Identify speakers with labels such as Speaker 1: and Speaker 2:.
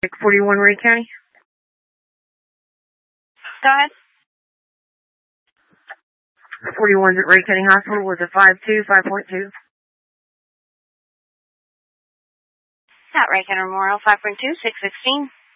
Speaker 1: 641 Ray County.
Speaker 2: Go ahead.
Speaker 1: 41 at Ray County Hospital was a 5.2.
Speaker 2: At Ray County Memorial, 5.2, 616.